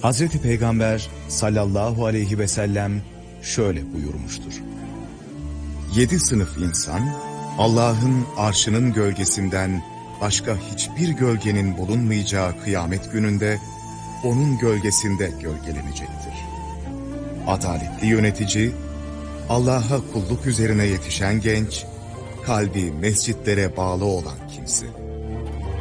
Hazreti Peygamber sallallahu aleyhi ve sellem şöyle buyurmuştur. 7 sınıf insan, Allah'ın arşının gölgesinden başka hiçbir gölgenin bulunmayacağı kıyamet gününde onun gölgesinde gölgelenecektir. Adaletli yönetici, Allah'a kulluk üzerine yetişen genç, kalbi mescitlere bağlı olan kimse.